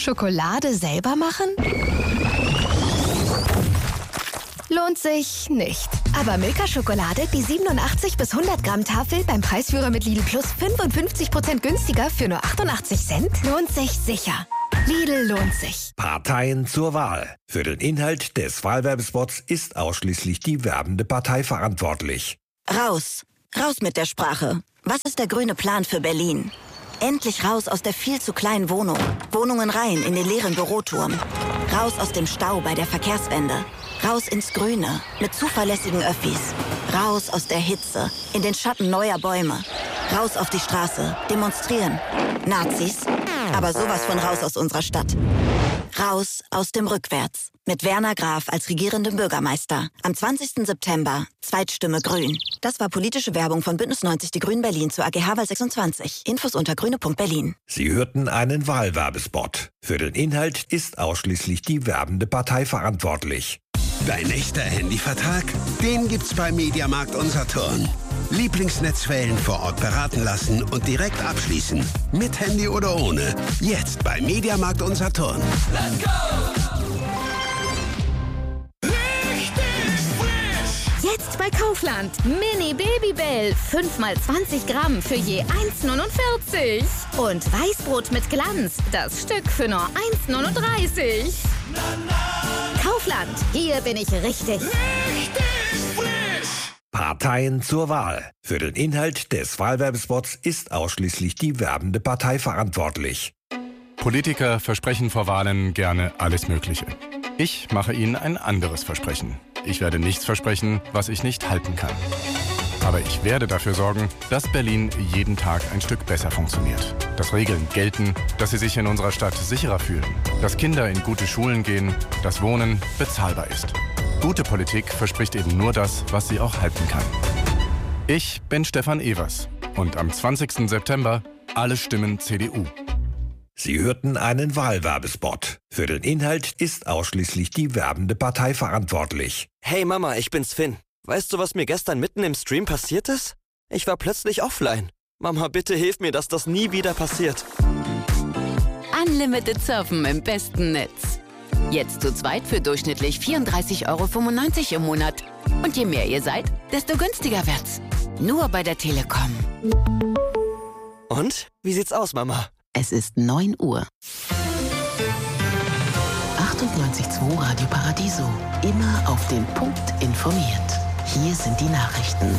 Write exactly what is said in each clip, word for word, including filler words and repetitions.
Schokolade selber machen? Lohnt sich nicht. Aber Milka-Schokolade, die siebenundachtzig bis hundert Gramm Tafel beim Preisführer mit Lidl Plus fünfundfünfzig Prozent günstiger für nur achtundachtzig Cent, lohnt sich sicher. Lidl lohnt sich. Parteien zur Wahl. Für den Inhalt des Wahlwerbespots ist ausschließlich die werbende Partei verantwortlich. Raus. Raus mit der Sprache. Was ist der grüne Plan für Berlin? Endlich raus aus der viel zu kleinen Wohnung. Wohnungen rein in den leeren Büroturm. Raus aus dem Stau bei der Verkehrswende. Raus ins Grüne mit zuverlässigen Öffis. Raus aus der Hitze in den Schatten neuer Bäume. Raus auf die Straße. Demonstrieren. Nazis. Aber sowas von raus aus unserer Stadt. Raus aus dem Rückwärts. Mit Werner Graf als regierendem Bürgermeister. Am zwanzigsten September. Zweitstimme Grün. Das war politische Werbung von Bündnis neunzig Die Grünen Berlin zur A G H Wahl sechsundzwanzig. Infos unter grüne punkt berlin. Sie hörten einen Wahlwerbespot. Für den Inhalt ist ausschließlich die werbende Partei verantwortlich. Dein echter Handyvertrag? Den gibt's bei Mediamarkt und Saturn. Lieblingsnetzwellen vor Ort beraten lassen und direkt abschließen. Mit Handy oder ohne. Jetzt bei Mediamarkt und Saturn. Let's go! Richtig frisch! Jetzt bei Kaufland. Mini Babybell. fünf mal zwanzig Gramm für je eins neunundvierzig. Und Weißbrot mit Glanz. Das Stück für nur eins neununddreißig. Na, na. Kaufland. Hier bin ich richtig. Richtig frisch! Parteien zur Wahl. Für den Inhalt des Wahlwerbespots ist ausschließlich die werbende Partei verantwortlich. Politiker versprechen vor Wahlen gerne alles Mögliche. Ich mache Ihnen ein anderes Versprechen. Ich werde nichts versprechen, was ich nicht halten kann. Aber ich werde dafür sorgen, dass Berlin jeden Tag ein Stück besser funktioniert. Dass Regeln gelten, dass Sie sich in unserer Stadt sicherer fühlen. Dass Kinder in gute Schulen gehen, dass Wohnen bezahlbar ist. Gute Politik verspricht eben nur das, was sie auch halten kann. Ich bin Stefan Evers und am zwanzigsten September alle Stimmen C D U. Sie hörten einen Wahlwerbespot. Für den Inhalt ist ausschließlich die werbende Partei verantwortlich. Hey Mama, ich bin's Finn. Weißt du, was mir gestern mitten im Stream passiert ist? Ich war plötzlich offline. Mama, bitte hilf mir, dass das nie wieder passiert. Unlimited Surfen im besten Netz. Jetzt zu zweit für durchschnittlich vierunddreißig Euro fünfundneunzig im Monat. Und je mehr ihr seid, desto günstiger wird's. Nur bei der Telekom. Und? Wie sieht's aus, Mama? Es ist neun Uhr. achtundneunzig Komma zwei Radio Paradiso. Immer auf den Punkt informiert. Hier sind die Nachrichten.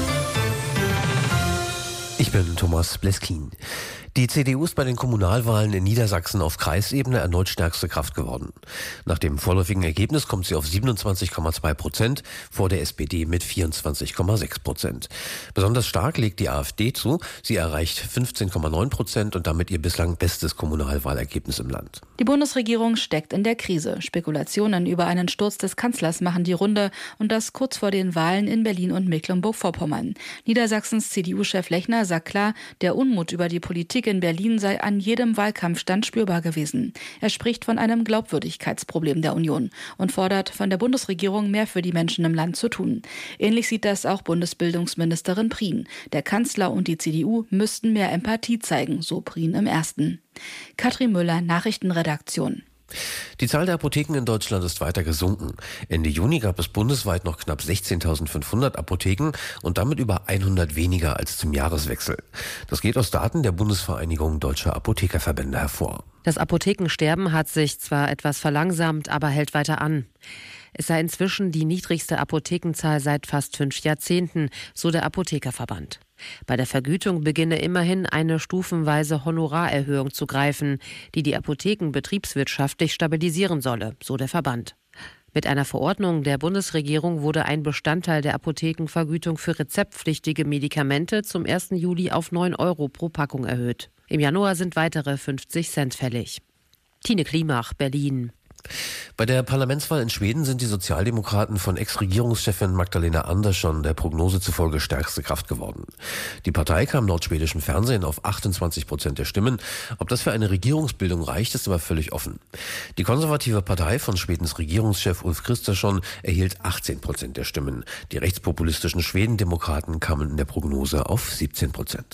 Ich bin Thomas Bleskin. Die C D U ist bei den Kommunalwahlen in Niedersachsen auf Kreisebene erneut stärkste Kraft geworden. Nach dem vorläufigen Ergebnis kommt sie auf siebenundzwanzig Komma zwei Prozent, vor der S P D mit vierundzwanzig Komma sechs Prozent. Besonders stark legt die AfD zu. Sie erreicht fünfzehn Komma neun Prozent und damit ihr bislang bestes Kommunalwahlergebnis im Land. Die Bundesregierung steckt in der Krise. Spekulationen über einen Sturz des Kanzlers machen die Runde und das kurz vor den Wahlen in Berlin und Mecklenburg-Vorpommern. Niedersachsens C D U-Chef Lechner sagt klar, der Unmut über die Politik in Berlin sei an jedem Wahlkampfstand spürbar gewesen. Er spricht von einem Glaubwürdigkeitsproblem der Union und fordert von der Bundesregierung mehr für die Menschen im Land zu tun. Ähnlich sieht das auch Bundesbildungsministerin Prien. Der Kanzler und die C D U müssten mehr Empathie zeigen, so Prien im Ersten. Katrin Müller, Nachrichtenredaktion. Die Zahl der Apotheken in Deutschland ist weiter gesunken. Ende Juni gab es bundesweit noch knapp sechzehntausendfünfhundert Apotheken und damit über hundert weniger als zum Jahreswechsel. Das geht aus Daten der Bundesvereinigung Deutscher Apothekerverbände hervor. Das Apothekensterben hat sich zwar etwas verlangsamt, aber hält weiter an. Es sei inzwischen die niedrigste Apothekenzahl seit fast fünf Jahrzehnten, so der Apothekerverband. Bei der Vergütung beginne immerhin eine stufenweise Honorarerhöhung zu greifen, die die Apotheken betriebswirtschaftlich stabilisieren solle, so der Verband. Mit einer Verordnung der Bundesregierung wurde ein Bestandteil der Apothekenvergütung für rezeptpflichtige Medikamente zum ersten Juli auf neun Euro pro Packung erhöht. Im Januar sind weitere fünfzig Cent fällig. Tine Klimach, Berlin. Bei der Parlamentswahl in Schweden sind die Sozialdemokraten von Ex-Regierungschefin Magdalena Andersson der Prognose zufolge stärkste Kraft geworden. Die Partei kam laut schwedischem Fernsehen auf achtundzwanzig Prozent der Stimmen. Ob das für eine Regierungsbildung reicht, ist aber völlig offen. Die konservative Partei von Schwedens Regierungschef Ulf Kristersson erhielt achtzehn Prozent der Stimmen. Die rechtspopulistischen Schwedendemokraten kamen in der Prognose auf siebzehn Prozent.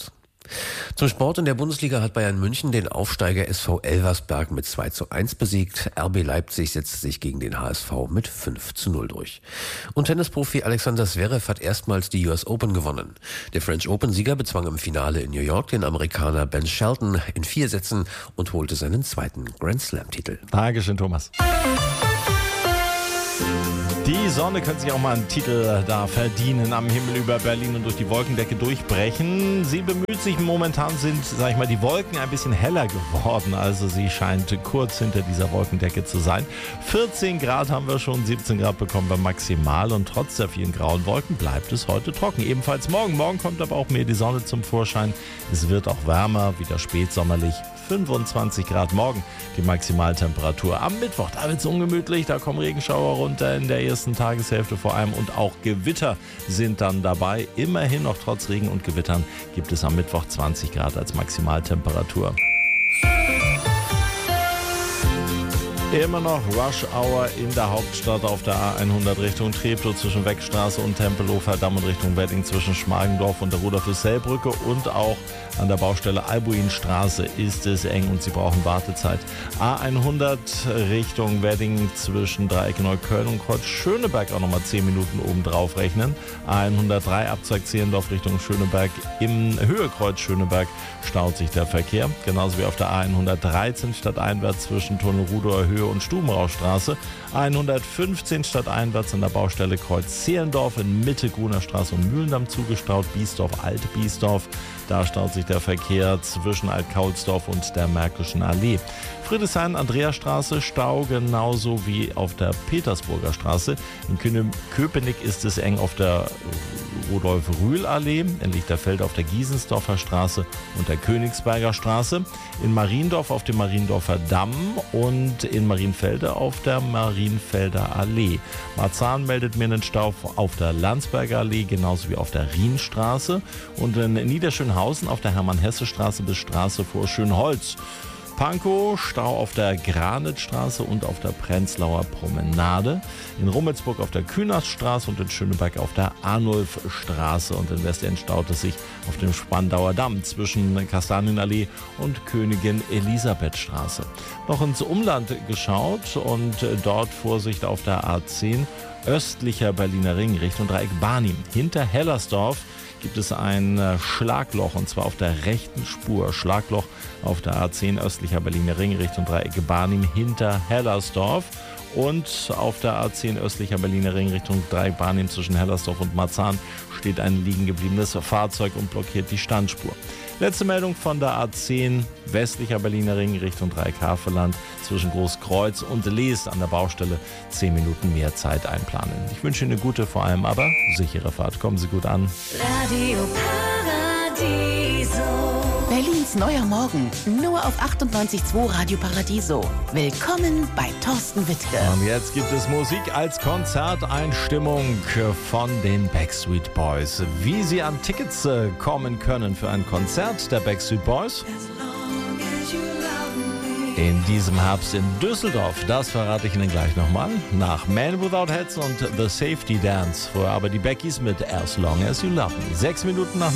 Zum Sport in der Bundesliga hat Bayern München den Aufsteiger S V Elversberg mit zwei zu eins besiegt. R B Leipzig setzte sich gegen den H S V mit fünf zu null durch. Und Tennisprofi Alexander Zverev hat erstmals die U S Open gewonnen. Der French Open-Sieger bezwang im Finale in New York den Amerikaner Ben Shelton in vier Sätzen und holte seinen zweiten Grand Slam-Titel. Dankeschön, Thomas. Die Sonne könnte sich auch mal einen Titel da verdienen, am Himmel über Berlin und durch die Wolkendecke durchbrechen. Sie bemüht sich, momentan sind, sag ich mal, die Wolken ein bisschen heller geworden, also sie scheint kurz hinter dieser Wolkendecke zu sein. vierzehn Grad haben wir schon, siebzehn Grad bekommen wir maximal und trotz der vielen grauen Wolken bleibt es heute trocken. Ebenfalls morgen. Morgen kommt aber auch mehr die Sonne zum Vorschein. Es wird auch wärmer, wieder spätsommerlich. fünfundzwanzig Grad morgen die Maximaltemperatur. Am Mittwoch, da wird es ungemütlich, da kommen Regenschauer runter in der ersten Tageshälfte vor allem und auch Gewitter sind dann dabei. Immerhin noch trotz Regen und Gewittern gibt es am Mittwoch zwanzig Grad als Maximaltemperatur. Immer noch Rush Hour in der Hauptstadt auf der A hundert Richtung Treptow zwischen Weckstraße und Tempelhofer Damm und Richtung Wedding zwischen Schmargendorf und der Rudolf-Hüssel-Brücke und auch an der Baustelle Albuinstraße ist es eng und Sie brauchen Wartezeit. A hundert Richtung Wedding zwischen Dreieck Neukölln und Kreuz Schöneberg auch nochmal zehn Minuten oben drauf rechnen. A hundertdrei Abzweig Zehlendorf Richtung Schöneberg. Im Höhekreuz Schöneberg staut sich der Verkehr. Genauso wie auf der A hundertdreizehn stadteinwärts zwischen Tunnel Rudower Höhe und Stubenraustraße. A hundertfünfzehn stadteinwärts an der Baustelle Kreuz Zehlendorf in Mitte Gruner Straße und Mühlendamm zugestaut. Biesdorf, Alt-Biesdorf. Da staut sich der Verkehr zwischen Alt-Kaulsdorf und der Märkischen Allee. Friedrichshain-Andreasstraße Stau, genauso wie auf der Petersburger Straße. In Köpenick ist es eng auf der Rudolf-Rühl-Allee, in Lichterfeld auf der Giesensdorfer Straße und der Königsberger Straße. In Mariendorf auf dem Mariendorfer Damm und in Marienfelde auf der Marienfelder Allee. Marzahn meldet mir einen Stau auf der Landsberger Allee, genauso wie auf der Rienstraße. Und in Niederschönhausen auf der Hermann-Hesse-Straße bis Straße vor Schönholz. Pankow, Stau auf der Granitstraße und auf der Prenzlauer Promenade. In Rummelsburg auf der Künaststraße und in Schöneberg auf der Arnulfstraße. Und in Westend staut es sich auf dem Spandauer Damm zwischen Kastanienallee und Königin Elisabethstraße. Noch ins Umland geschaut und dort Vorsicht auf der A zehn. Östlicher Berliner Ring Richtung Dreieck Barnim. Hinter Hellersdorf gibt es ein Schlagloch und zwar auf der rechten Spur. Schlagloch auf der A zehn östlicher Berliner Ring Richtung Dreieck Barnim hinter Hellersdorf. Und auf der A zehn östlicher Berliner Ring Richtung Dreieck Barnim zwischen Hellersdorf und Marzahn steht ein liegen gebliebenes Fahrzeug und blockiert die Standspur. Letzte Meldung von der A zehn westlicher Berliner Ring Richtung Dreieck Havelland zwischen Großkreuz und Lees an der Baustelle zehn Minuten mehr Zeit einplanen. Ich wünsche Ihnen eine gute, vor allem aber sichere Fahrt. Kommen Sie gut an. Radio Paradiso. Berlins neuer Morgen, nur auf achtundneunzig Komma zwei Radio Paradiso. Willkommen bei Thorsten Wittke. Und jetzt gibt es Musik als Konzerteinstimmung von den Backstreet Boys. Wie Sie an Tickets kommen können für ein Konzert der Backstreet Boys in diesem Herbst in Düsseldorf, das verrate ich Ihnen gleich nochmal. Nach Man Without Heads und The Safety Dance. Vorher aber die Beckies mit As Long As You Love Me. Sechs Minuten nach